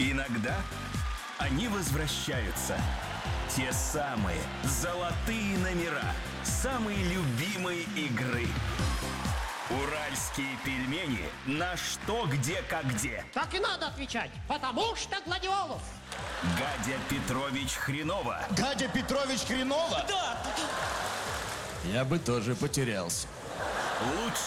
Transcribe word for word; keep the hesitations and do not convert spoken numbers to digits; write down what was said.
Иногда они возвращаются. Те самые золотые номера самой любимой игры. Уральские пельмени на что, где, как где. Так и надо отвечать, потому что Гладиолус. Гадя Петрович Хренова. Гадя Петрович Хренова? Да. Я бы тоже потерялся. Лучше